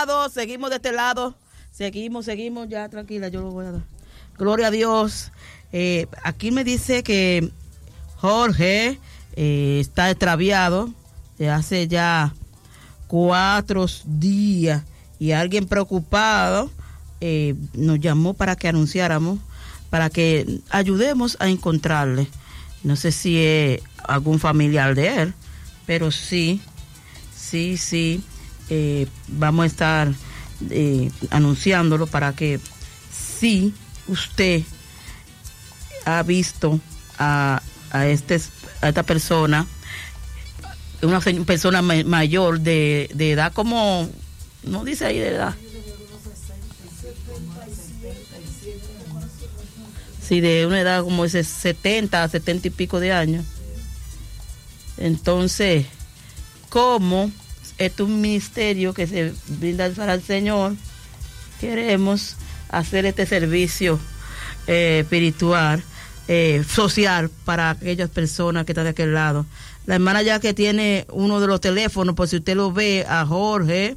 lado, seguimos de este lado. Seguimos, ya tranquila, yo lo voy a dar. Gloria a Dios. Aquí me dice que Jorge está extraviado hace ya 4 días y alguien preocupado nos llamó para que anunciáramos, para que ayudemos a encontrarle. No sé si es algún familiar de él, pero sí, vamos a estar anunciándolo para que si usted ha visto a esta persona, una persona mayor de edad, como no dice ahí de edad, sí, de una edad como ese 70 y pico de años. Entonces, como esto es un ministerio que se brinda para el Señor, queremos hacer este servicio espiritual, social, para aquellas personas que están de aquel lado. La hermana ya que tiene uno de los teléfonos, por si usted lo ve, a Jorge,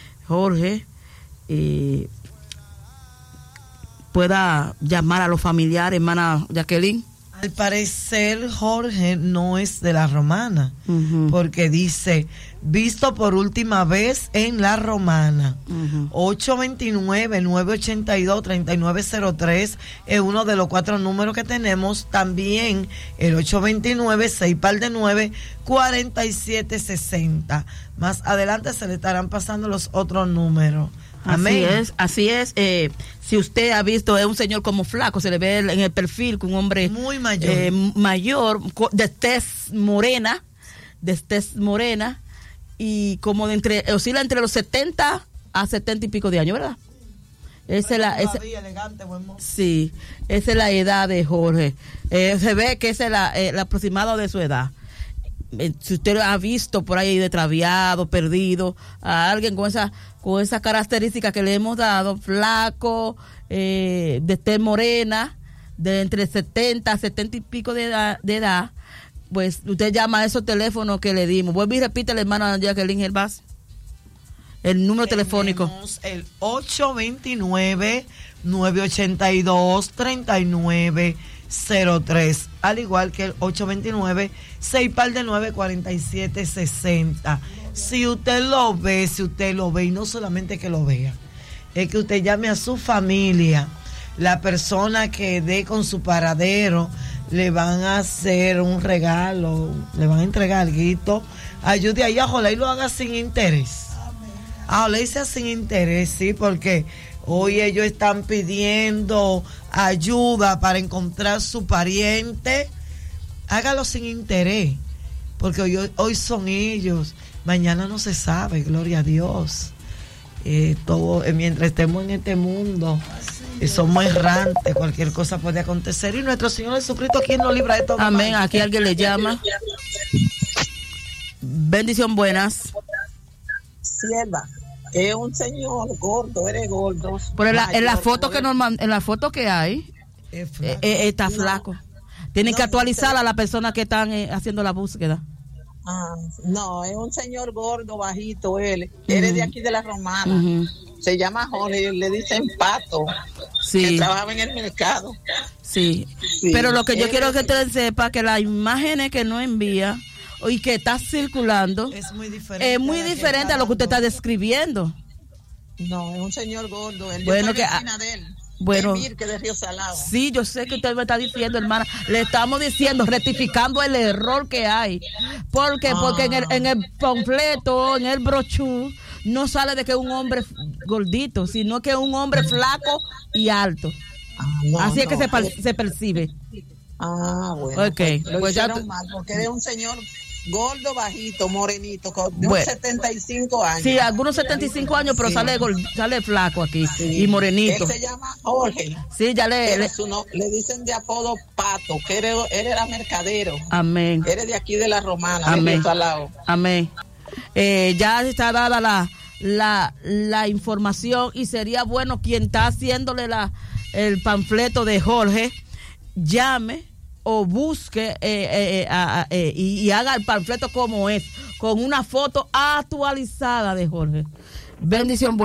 pueda llamar a los familiares, hermana Jacqueline. Al parecer Jorge no es de la Romana, porque dice, visto por última vez en la Romana. 829-982-3903 es uno de los 4 números que tenemos. También el 829-6-4760. Más adelante se le estarán pasando los otros números. Amén. Así es. Si usted ha visto, es un señor como flaco, se le ve en el perfil, con un hombre muy mayor, de tez morena, y como oscila entre los 70 a 70 y pico de años, ¿verdad? Sí, esa es la edad de Jorge. Se ve que ese es el aproximado de su edad. Si usted ha visto por ahí extraviado, perdido, a alguien con esa característica que le hemos dado, flaco, de tez morena, de entre 70 a 70 y pico de edad, pues usted llama a esos teléfonos que le dimos. Vuelve y repite, la hermana Jacqueline Gervás, el número telefónico. El 829-982-3903, al igual que el 829-6-4760. Si usted lo ve y no solamente que lo vea, es que usted llame a su familia. La persona que dé con su paradero le van a hacer un regalo, le van a entregar algo. Ayude ahí, ojalá y lo haga sin interés. Ojalá y sea sin interés, sí, porque hoy ellos están pidiendo ayuda para encontrar su pariente. Hágalo sin interés, porque hoy son ellos. Mañana no se sabe, gloria a Dios. Todo, mientras estemos en este mundo, somos errantes, cualquier cosa puede acontecer. Y nuestro Señor Jesucristo, ¿quién nos libra de todo? Amén. Aquí alguien le llama. Bendición, buenas. Sierva, es un señor gordo, eres gordo. Pero en la foto que en la foto que hay, está flaco. Tienen que actualizar a las personas que están haciendo la búsqueda. No, es un señor gordo, bajito, él es de aquí de la Romana. Se llama Jorge, le dicen Pato, que trabajaba en el mercado. Sí. Pero lo que yo quiero que usted sepa, que las imágenes que no envía y que está circulando es muy diferente, a lo que usted está describiendo. No, es un señor gordo. Bueno, que de él. Bueno, de Río Salado. Sí, yo sé que usted me está diciendo, hermana. Le estamos diciendo, rectificando el error que hay. Porque en el panfleto, en el brochú, no sale de que es un hombre gordito, sino que es un hombre flaco y alto. Así es que se percibe. Bueno. Okay. Pues ya mal, porque es un señor gordo, bajito, morenito, con unos 75 años. Sí, algunos 75 años, pero sale flaco aquí, y morenito. Él se llama Jorge. Sí, ya le dicen de apodo Pato, que él era mercadero. Amén. Eres de aquí de la Romana. Amén. De Amén. Ya está dada la información, y sería bueno quien está haciéndole el panfleto de Jorge, llame o busque y haga el panfleto como es, con una foto actualizada de Jorge. Bendición.